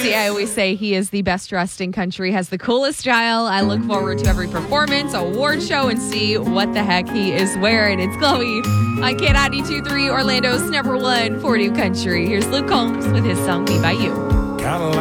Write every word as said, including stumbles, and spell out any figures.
See, I always say he is the best dressed in country, has the coolest style. I look forward to every performance, award show, and see what the heck he is wearing. It's Chloe on K ninety-two point three, Orlando's number one for new country. Here's Luke Combs with his song Be By You.